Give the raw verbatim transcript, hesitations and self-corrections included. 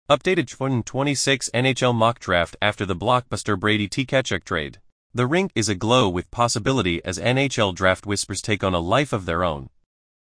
Updated twenty twenty-six N H L mock draft after the blockbuster Brady Tkachuk trade. The rink is aglow with possibility as N H L draft whispers take on a life of their own.